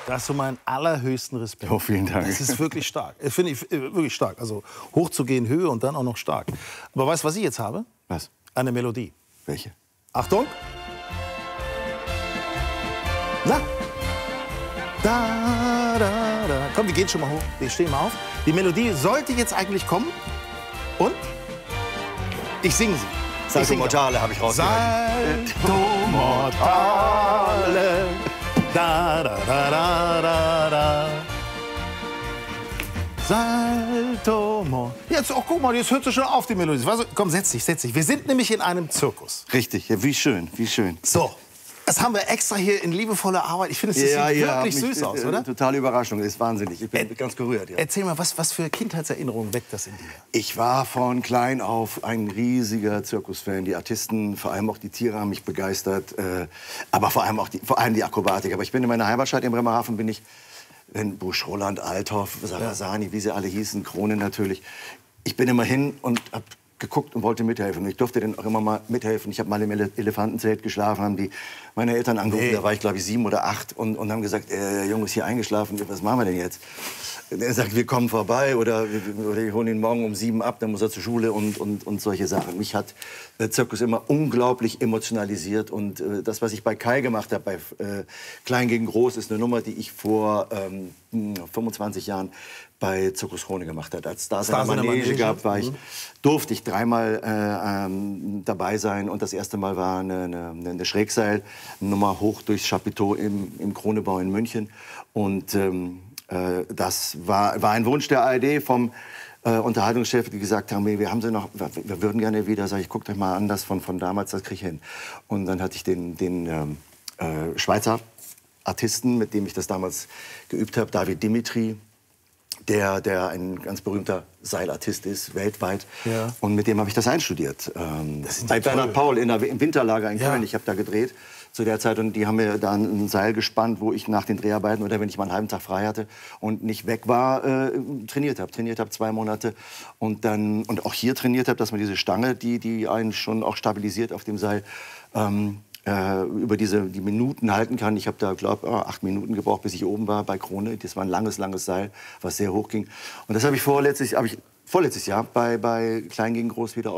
Da hast du meinen allerhöchsten Respekt. Oh, vielen Dank. Das ist wirklich stark. Finde ich wirklich stark. Also hochzugehen, Höhe und dann auch noch stark. Aber weißt du, was ich jetzt habe? Was? Eine Melodie. Welche? Achtung. Na. Da, da, da. Komm, wir gehen schon mal hoch. Wir stehen mal auf. Die Melodie sollte jetzt eigentlich kommen. Und? Ich singe sie. Salto Mortale habe ich rausgehört. Salto Mortale. Da, da, da, da, da, da. Salto Mortale. Jetzt, oh, guck mal, jetzt hört sie schon auf, die Melodie. Komm, setz dich, setz dich. Wir sind nämlich in einem Zirkus. Richtig, ja, wie schön, wie schön. So, das haben wir extra hier in liebevoller Arbeit. Ich finde, es sieht wirklich süß aus, oder? Totale Überraschung, das ist wahnsinnig. Ich bin ganz gerührt. Ja. Erzähl mal, was für Kindheitserinnerungen weckt das in dir? Ich war von klein auf ein riesiger Zirkusfan. Die Artisten, vor allem auch die Tiere haben mich begeistert. Aber vor allem die Akrobatik. Aber ich bin in meiner Heimatstadt in Bremerhaven, bin ich, wenn Busch, Roland, Althoff, Sarasani, wie sie alle hießen, Krone natürlich. Ich bin immer hin und hab geguckt und wollte mithelfen. Ich durfte dann auch immer mal mithelfen. Ich habe mal im Elefantenzelt geschlafen, haben die meine Eltern angerufen. Da war ich, glaube ich, 7 oder 8 und haben gesagt, der Junge ist hier eingeschlafen, was machen wir denn jetzt? Er sagt, wir kommen vorbei oder wir holen ihn morgen um 7 ab, dann muss er zur Schule und solche Sachen. Mich hat Zirkus immer unglaublich emotionalisiert und das, was ich bei Kai gemacht habe, bei Klein gegen Groß, ist eine Nummer, die ich vor 25 Jahren bei Zirkus Krone gemacht habe. Als Stars in der Manege gab, durfte ich 3-mal dabei sein und das erste Mal war eine Schrägseilnummer hoch durchs Chapiteau im Kronebau in München und das war ein Wunsch der ARD vom Unterhaltungschef, die gesagt haben, wir würden gerne wieder, sag ich, guckt euch mal an, das von damals, das krieg ich hin. Und dann hatte ich den Schweizer Artisten, mit dem ich das damals geübt habe, David Dimitri, der ein ganz berühmter Seilartist ist, weltweit. Ja. Und mit dem habe ich das einstudiert. Bei Bernhard Paul im Winterlager in Köln. Ich habe da gedreht zu der Zeit und die haben mir da ein Seil gespannt, wo ich nach den Dreharbeiten oder wenn ich mal einen halben Tag frei hatte und nicht weg war, trainiert habe 2 Monate und auch hier trainiert habe, dass man diese Stange, die einen schon auch stabilisiert auf dem Seil, über die Minuten halten kann. Ich habe da, glaube ich, 8 Minuten gebraucht, bis ich oben war bei Krone. Das war ein langes Seil, was sehr hoch ging. Und das habe ich vorletztes Jahr bei Klein gegen Groß wieder